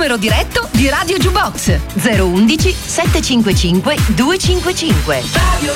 numero diretto di Radio Jukebox 011 755 255. Radio